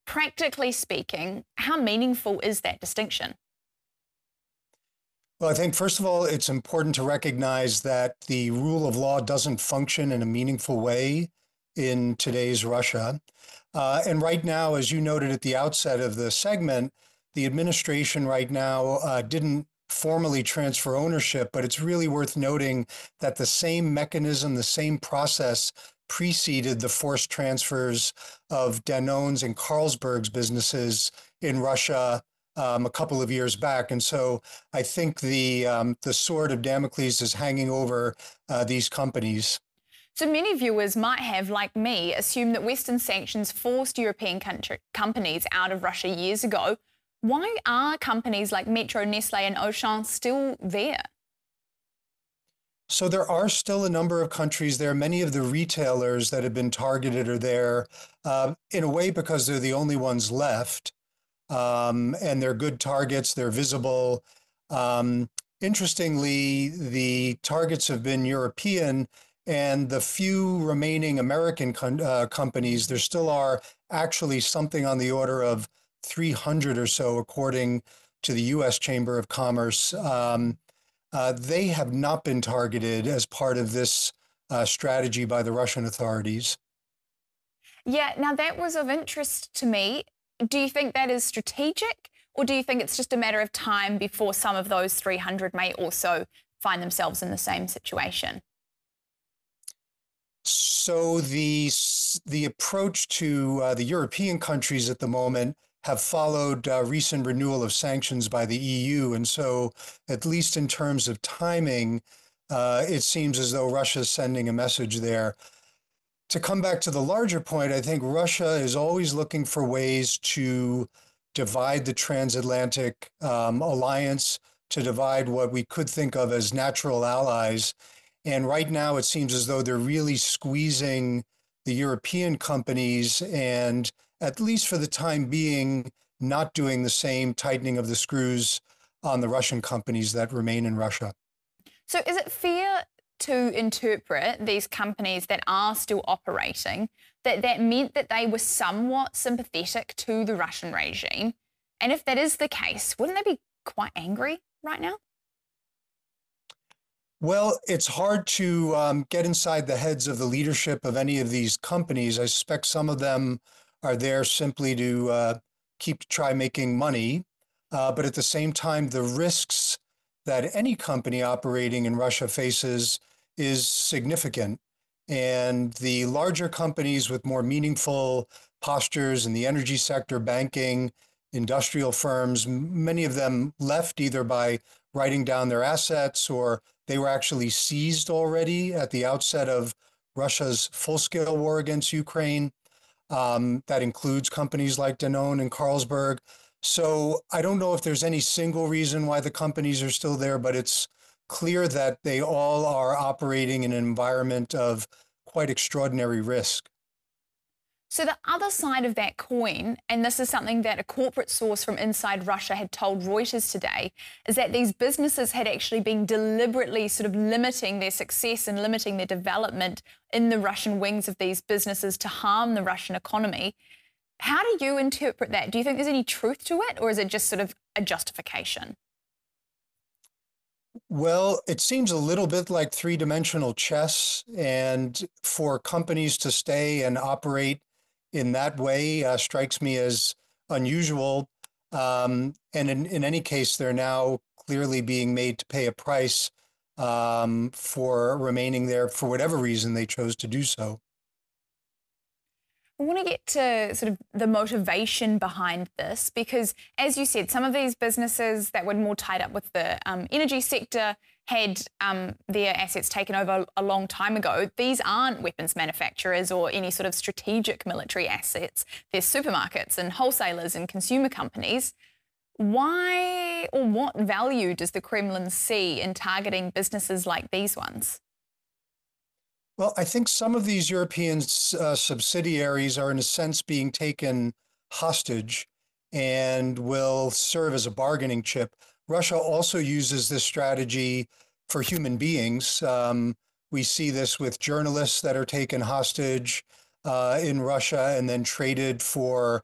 Practically speaking, how meaningful is that distinction? Well, I think, first of all, it's important to recognize that the rule of law doesn't function in a meaningful way in today's Russia. And right now, as you noted at the outset of the segment, the administration right now didn't formally transfer ownership, but it's really worth noting that the same mechanism, the same process preceded the forced transfers of Danone's and Carlsberg's businesses in Russia a couple of years back. And so I think the sword of Damocles is hanging over these companies. So many viewers might have, like me, assumed that Western sanctions forced European companies out of Russia years ago. Why are companies like Metro, Nestle and Auchan still there? So there are still a number of countries there. Many of the retailers that have been targeted are there in a way because they're the only ones left. And they're good targets. They're visible. Interestingly, the targets have been European, and the few remaining American companies, there still are actually something on the order of 300 or so, according to the U.S. Chamber of Commerce. They have not been targeted as part of this strategy by the Russian authorities. Yeah, now that was of interest to me. Do you think that is strategic, or do you think it's just a matter of time before some of those 300 may also find themselves in the same situation? So the approach to the European countries at the moment have followed recent renewal of sanctions by the EU. And so, at least in terms of timing, it seems as though Russia is sending a message there. To come back to the larger point, I think Russia is always looking for ways to divide the transatlantic alliance, to divide what we could think of as natural allies. And right now, it seems as though they're really squeezing the European companies and, at least for the time being, not doing the same tightening of the screws on the Russian companies that remain in Russia. So is it fair to interpret these companies that are still operating, that meant that they were somewhat sympathetic to the Russian regime? And if that is the case, wouldn't they be quite angry right now? Well, it's hard to get inside the heads of the leadership of any of these companies. I suspect some of them are there simply to try making money. But at the same time, the risks that any company operating in Russia faces is significant. And the larger companies with more meaningful postures in the energy sector, banking, industrial firms, many of them left either by writing down their assets or they were actually seized already at the outset of Russia's full-scale war against Ukraine. That includes companies like Danone and Carlsberg. So I don't know if there's any single reason why the companies are still there, but it's clear that they all are operating in an environment of quite extraordinary risk. So the other side of that coin, and this is something that a corporate source from inside Russia had told Reuters today, is that these businesses had actually been deliberately sort of limiting their success and limiting their development in the Russian wings of these businesses to harm the Russian economy. How do you interpret that? Do you think there's any truth to it, or is it just sort of a justification? Well, it seems a little bit like three-dimensional chess, and for companies to stay and operate in that way strikes me as unusual. And in any case, they're now clearly being made to pay a price for remaining there for whatever reason they chose to do so. I want to get to sort of the motivation behind this because, as you said, some of these businesses that were more tied up with the energy sector had their assets taken over a long time ago. These aren't weapons manufacturers or any sort of strategic military assets. They're supermarkets and wholesalers and consumer companies. Why or what value does the Kremlin see in targeting businesses like these ones? Well, I think some of these European subsidiaries are, in a sense, being taken hostage and will serve as a bargaining chip. Russia also uses this strategy for human beings. We see this with journalists that are taken hostage in Russia and then traded for